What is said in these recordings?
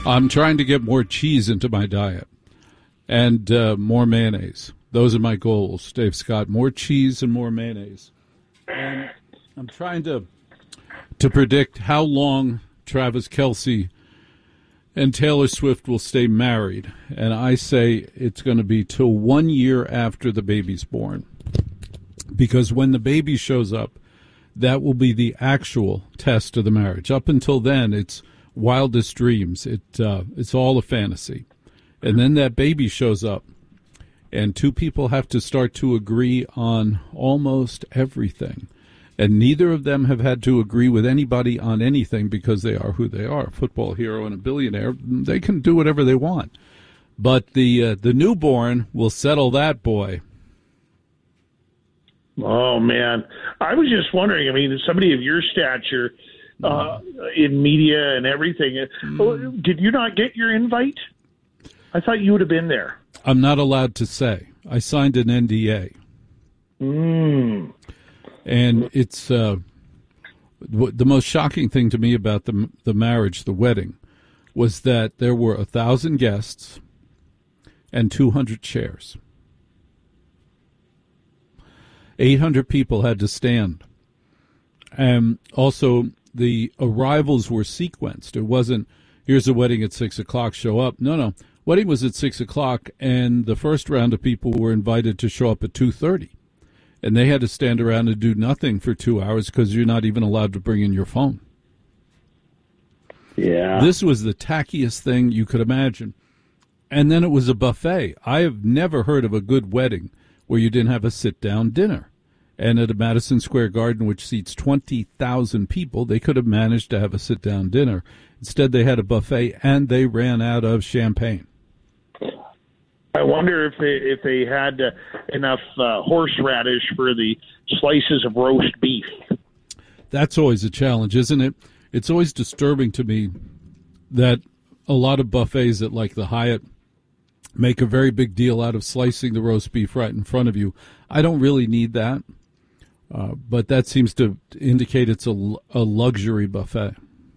I'm trying to get more cheese into my diet and more mayonnaise. Those are my goals, Dave Scott. More cheese and more mayonnaise. And I'm trying to predict how long Travis Kelce and Taylor Swift will stay married. And I say it's going to be till 1 year after the baby's born. Because when the baby shows up, that will be the actual test of the marriage. Up until then, it's wildest dreams. It's all a fantasy. And then that baby shows up, and two people have to start to agree on almost everything. And neither of them have had to agree with anybody on anything because they are who they are. A football hero and a billionaire, they can do whatever they want. But the newborn will settle that boy. Oh, man. I was just wondering, I mean, somebody of your stature in media and everything, did you not get your invite? I thought you would have been there. I'm not allowed to say. I signed an NDA. And it's the most shocking thing to me about the marriage, the wedding, was that there were 1,000 guests and 200 chairs. 800 people had to stand. And also, the arrivals were sequenced. It wasn't, here's a wedding at 6 o'clock, show up. No. Wedding was at 6 o'clock, and the first round of people were invited to show up at 2:30. And they had to stand around and do nothing for 2 hours because you're not even allowed to bring in your phone. Yeah. This was the tackiest thing you could imagine. And then it was a buffet. I have never heard of a good wedding where you didn't have a sit-down dinner. And at a Madison Square Garden, which seats 20,000 people, they could have managed to have a sit-down dinner. Instead, they had a buffet, and they ran out of champagne. I wonder if they had enough horseradish for the slices of roast beef. That's always a challenge, isn't it? It's always disturbing to me that a lot of buffets at like the Hyatt make a very big deal out of slicing the roast beef right in front of you. I don't really need that, but that seems to indicate it's a luxury buffet.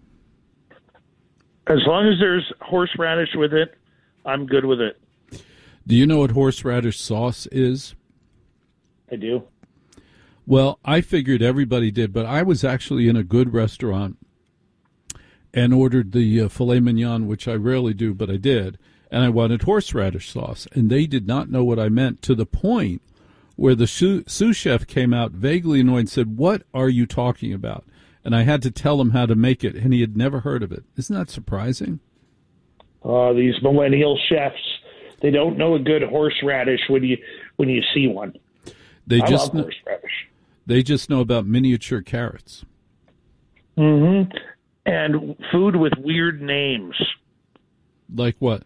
As long as there's horseradish with it, I'm good with it. Do you know what horseradish sauce is? I do. Well, I figured everybody did, but I was actually in a good restaurant and ordered the filet mignon, which I rarely do, but I did, and I wanted horseradish sauce, and they did not know what I meant, to the point where the sous chef came out vaguely annoyed and said, "What are you talking about?" And I had to tell him how to make it, and he had never heard of it. Isn't that surprising? These millennial chefs, they don't know a good horseradish when you see one. I love horseradish. They just know about miniature carrots. Mm-hmm. And food with weird names. Like what?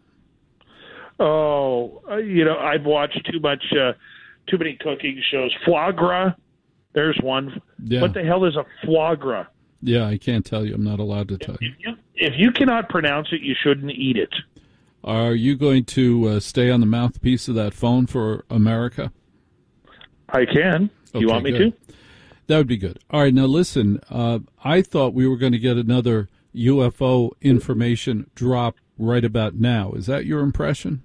Oh, I've watched too many cooking shows. Foie gras, there's one. Yeah. What the hell is a foie gras? Yeah, I can't tell you. I'm not allowed to tell you. If you cannot pronounce it, you shouldn't eat it. Are you going to stay on the mouthpiece of that phone for America? I can. Okay, you want me to? That would be good. All right, now listen, I thought we were going to get another UFO information drop right about now. Is that your impression?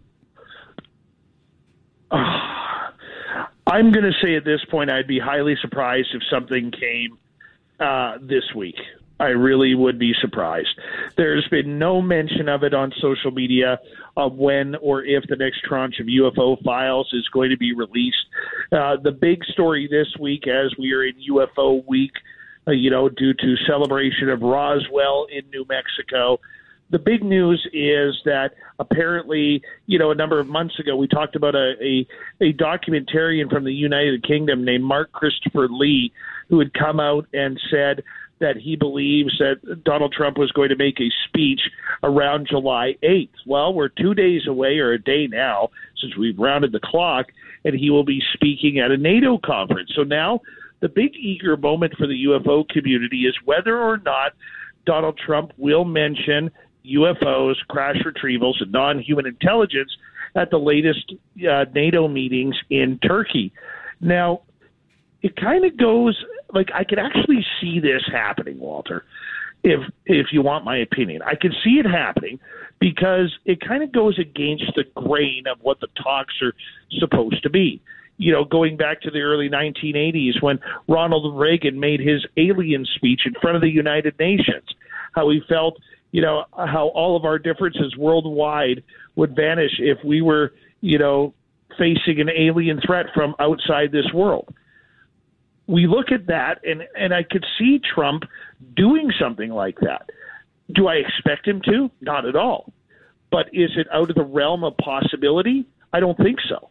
I'm going to say at this point I'd be highly surprised if something came this week. I really would be surprised. There's been no mention of it on social media of when or if the next tranche of UFO files is going to be released. The big story this week, as we are in UFO week, due to celebration of Roswell in New Mexico, the big news is that apparently, a number of months ago, we talked about a documentarian from the United Kingdom named Mark Christopher Lee, who had come out and said that he believes that Donald Trump was going to make a speech around July 8th. Well, we're 2 days away, or a day now, since we've rounded the clock, and he will be speaking at a NATO conference. So now the big eager moment for the UFO community is whether or not Donald Trump will mention UFOs, crash retrievals, and non-human intelligence at the latest NATO meetings in Turkey. Now, it kind of goes, like, I could actually see this happening, Walter. if you want my opinion. I can see it happening because it kind of goes against the grain of what the talks are supposed to be. Going back to the early 1980s when Ronald Reagan made his alien speech in front of the United Nations, how he felt, how all of our differences worldwide would vanish if we were, facing an alien threat from outside this world. We look at that, and I could see Trump doing something like that. Do I expect him to? Not at all. But is it out of the realm of possibility? I don't think so.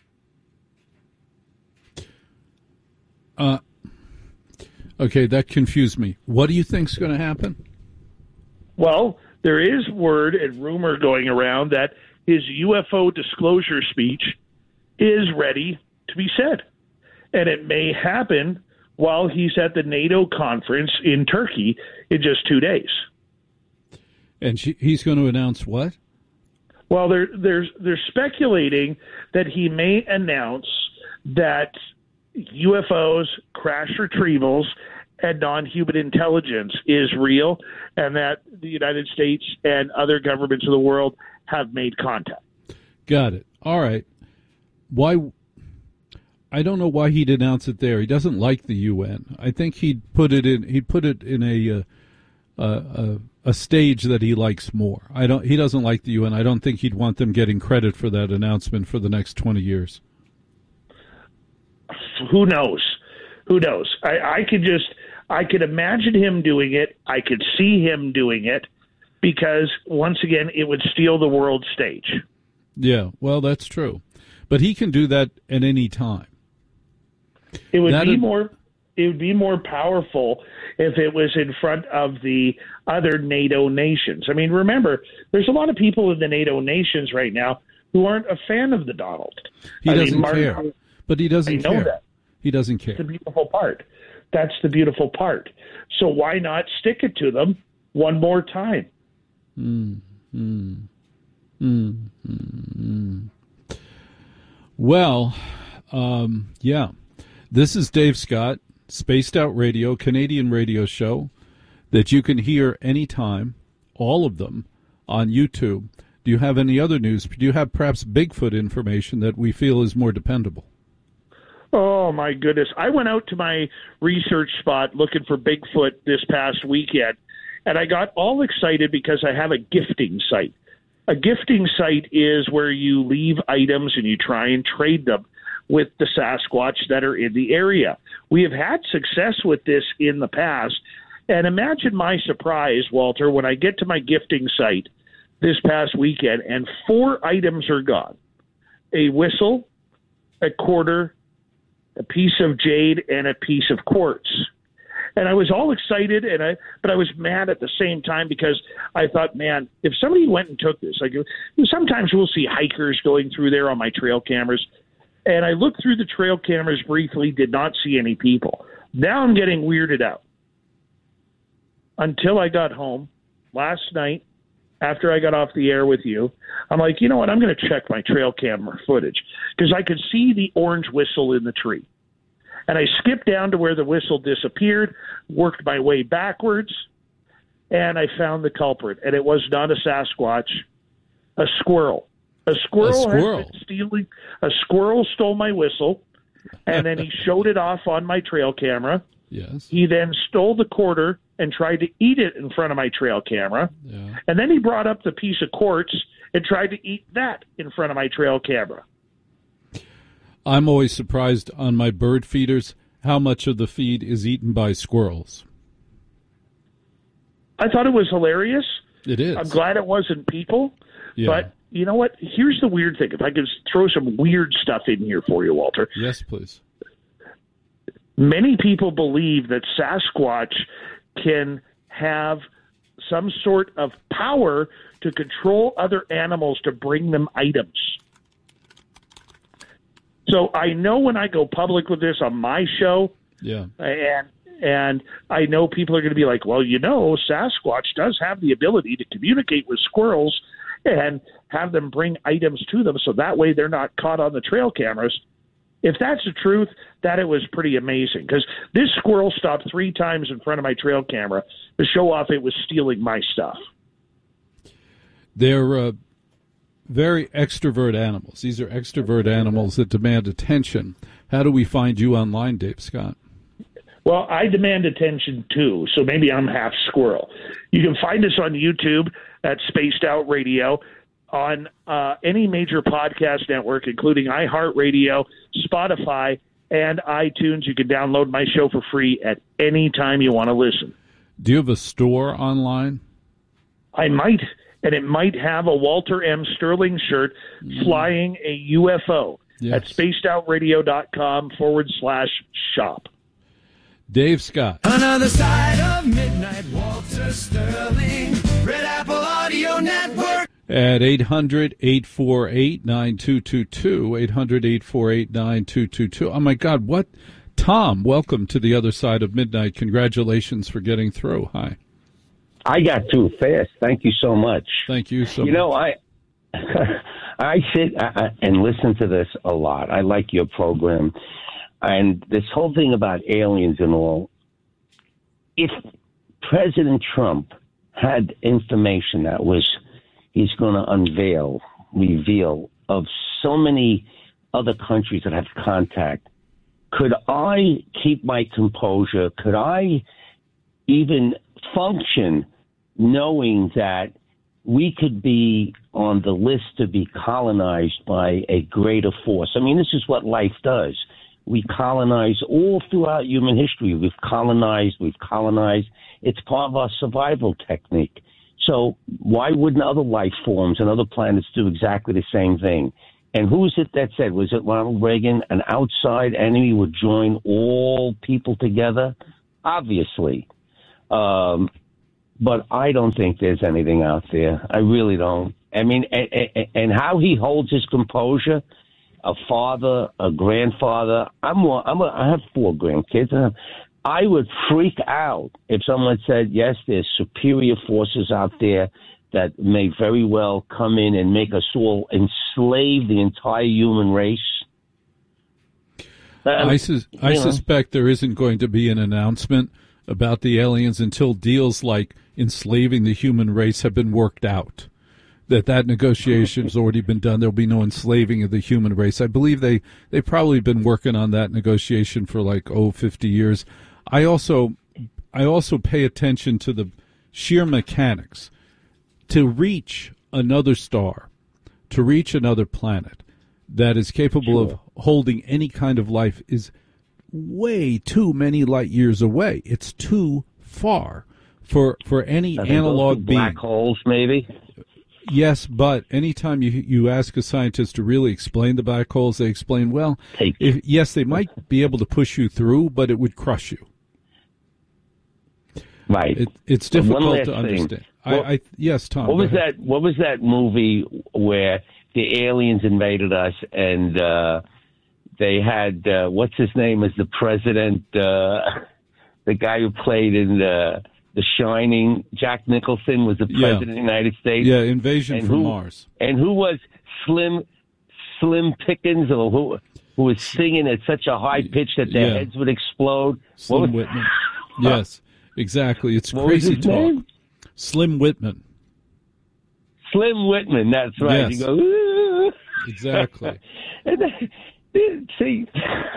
Okay, that confused me. What do you think's going to happen? Well, there is word and rumor going around that his UFO disclosure speech is ready to be said. And it may happen while he's at the NATO conference in Turkey in just 2 days. And he's going to announce what? Well, they're speculating that he may announce that UFOs, crash retrievals, and non-human intelligence is real, and that the United States and other governments of the world have made contact. Got it. All right. Why? I don't know why he'd announce it there. He doesn't like the UN. I think he'd put it in a stage that he likes more. He doesn't like the UN. I don't think he'd want them getting credit for that announcement for the next 20 years. Who knows? I could imagine him doing it. I could see him doing it because, once again, it would steal the world stage. Yeah, well, that's true. But he can do that at any time. It would be more powerful if it was in front of the other NATO nations. I mean, remember, there's a lot of people in the NATO nations right now who aren't a fan of the Donald. He doesn't care. But he doesn't care. That. He doesn't care. That's the beautiful part. That's the beautiful part. So why not stick it to them one more time? Well, yeah. This is Dave Scott, Spaced Out Radio, Canadian radio show that you can hear anytime, all of them, on YouTube. Do you have any other news? Do you have perhaps Bigfoot information that we feel is more dependable? Oh, my goodness. I went out to my research spot looking for Bigfoot this past weekend, and I got all excited because I have a gifting site. A gifting site is where you leave items and you try and trade them with the Sasquatch that are in the area. We have had success with this in the past, and imagine my surprise, Walter, when I get to my gifting site this past weekend and 4 items are gone. A whistle, a quarter, a piece of jade, and a piece of quartz. And I was all excited, but I was mad at the same time because I thought, man, if somebody went and took this, like sometimes we'll see hikers going through there on my trail cameras, and I looked through the trail cameras briefly, did not see any people. Now I'm getting weirded out. Until I got home last night, after I got off the air with you, I'm like, you know what, I'm going to check my trail camera footage because I could see the orange whistle in the tree. And I skipped down to where the whistle disappeared, worked my way backwards, and I found the culprit. And it was not a Sasquatch, a squirrel. A squirrel stole my whistle, and then he showed it off on my trail camera. Yes. He then stole the quarter and tried to eat it in front of my trail camera. Yeah. And then he brought up the piece of quartz and tried to eat that in front of my trail camera. I'm always surprised on my bird feeders how much of the feed is eaten by squirrels. I thought it was hilarious. It is. I'm glad it wasn't people. Yeah. But you know what? Here's the weird thing. If I could throw some weird stuff in here for you, Walter. Yes, please. Many people believe that Sasquatch can have some sort of power to control other animals to bring them items. So I know when I go public with this on my show, yeah, and I know people are going to be like, well, you know, Sasquatch does have the ability to communicate with squirrels and have them bring items to them so that way they're not caught on the trail cameras. If that's the truth, that it was pretty amazing, because this squirrel stopped 3 times in front of my trail camera to show off it was stealing my stuff. They're very extrovert animals. These are extrovert animals that demand attention. How do we find you online, Dave Scott? Well, I demand attention too, so maybe I'm half squirrel. You can find us on YouTube at Spaced Out Radio, on any major podcast network, including iHeartRadio, Spotify, and iTunes. You can download my show for free at any time you want to listen. Do you have a store online? I might, and it might have a Walter M. Sterling shirt flying a UFO at spacedoutradio.com/shop. Dave Scott. Another side of midnight, Walter Sterling, Red Apple Audio Network. At 800-848-9222, 800-848-9222. Oh, my God, what? Tom, welcome to the other side of midnight. Congratulations for getting through. Hi. I got through fast. Thank you so much. Thank you so much. You know, I sit and listen to this a lot. I like your program. And this whole thing about aliens and all, if President Trump had information that he's going to reveal of so many other countries that have contact, could I keep my composure? Could I even function knowing that we could be on the list to be colonized by a greater force? I mean, this is what life does. We colonize all throughout human history. We've colonized. It's part of our survival technique. So why wouldn't other life forms and other planets do exactly the same thing? And who is it that said, was it Ronald Reagan, an outside enemy would join all people together? Obviously. But I don't think there's anything out there. I really don't. I mean, and how he holds his composure, a father, a grandfather. I have 4 grandkids. I would freak out if someone said, yes, there's superior forces out there that may very well come in and make us all enslave the entire human race. I suspect there isn't going to be an announcement about the aliens until deals like enslaving the human race have been worked out. That negotiation has already been done. There'll be no enslaving of the human race. I believe they've probably been working on that negotiation for 50 years. I also pay attention to the sheer mechanics. To reach another star, to reach another planet that is capable of holding any kind of life is way too many light years away. It's too far for any analog being. Black holes, maybe? Yes, but anytime you ask a scientist to really explain the black holes, they explain, well, yes, they might be able to push you through, but it would crush you. Right. It's difficult to understand. Yes, Tom. What was that movie where the aliens invaded us and they had what's his name as the president? The guy who played in The Shining, Jack Nicholson, was the president of the United States. Yeah, Invasion from Mars. And who was Slim Pickens, or who was singing at such a high pitch that their heads would explode? Slim Whitman. Yes, exactly. It's crazy talk. Name? Slim Whitman. Slim Whitman, that's right. Yes. You go, exactly. See,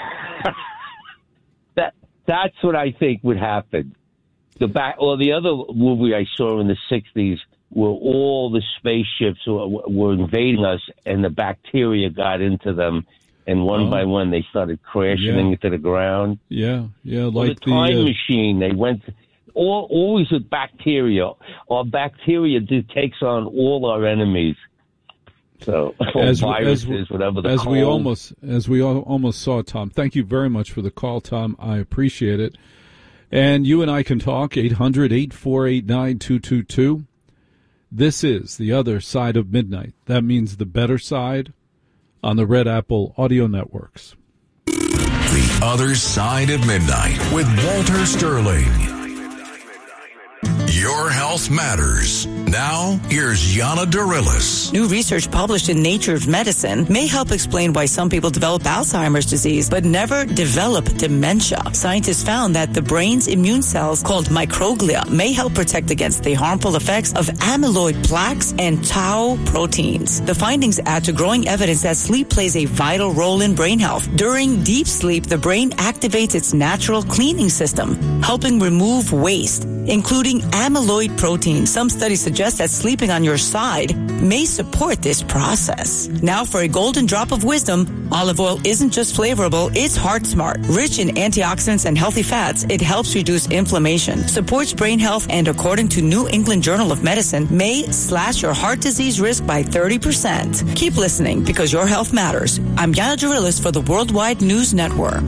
that's what I think would happen. The other movie I saw in the 60s where all the spaceships were invading us and the bacteria got into them, and one by one they started crashing into the ground. Yeah, like the time machine. They went always with bacteria. Our bacteria takes on all our enemies. So viruses, whatever the as we almost saw, Tom. Thank you very much for the call, Tom. I appreciate it. And you and I can talk, 800-848-9222. This is The Other Side of Midnight. That means the better side on the Red Apple Audio Networks. The Other Side of Midnight with Walter Sterling. Your help health matters. Now, here's Yana Darilis. New research published in Nature's Medicine may help explain why some people develop Alzheimer's disease but never develop dementia. Scientists found that the brain's immune cells, called microglia, may help protect against the harmful effects of amyloid plaques and tau proteins. The findings add to growing evidence that sleep plays a vital role in brain health. During deep sleep, the brain activates its natural cleaning system, helping remove waste, including amyloid protein. Some studies suggest that sleeping on your side may support this process. Now for a golden drop of wisdom, olive oil isn't just flavorable, it's heart smart. Rich in antioxidants and healthy fats, it helps reduce inflammation, supports brain health, and according to New England Journal of Medicine, may slash your heart disease risk by 30%. Keep listening because your health matters. I'm Yana Darilis for the Worldwide News Network.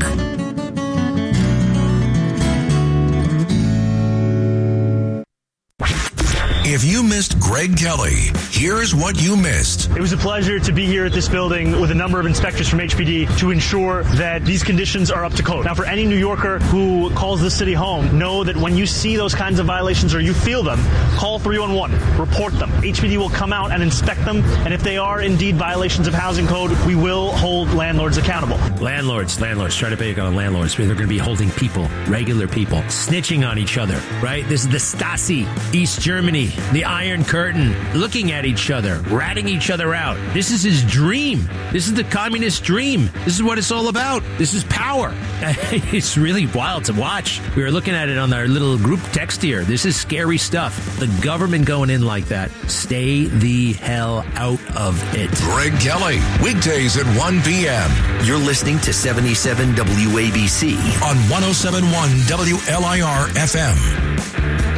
If you missed Greg Kelly, here's what you missed. It was a pleasure to be here at this building with a number of inspectors from HPD to ensure that these conditions are up to code. Now, for any New Yorker who calls this city home, know that when you see those kinds of violations or you feel them, call 311, report them. HPD will come out and inspect them, and if they are indeed violations of housing code, we will hold landlords accountable. Landlords, try to pay on landlords. They're going to be holding people, regular people, snitching on each other, right? This is the Stasi, East Germany, the Iron Curtain, looking at each other, ratting each other out. This is his dream. This is the communist dream. This is what it's all about. This is power. It's really wild to watch. We were looking at it on our little group text here. This is scary stuff. The government going in like that. Stay the hell out of it. Greg Kelly, weekdays at 1 p.m. You're listening to 77 WABC on 107.1 WLIR FM.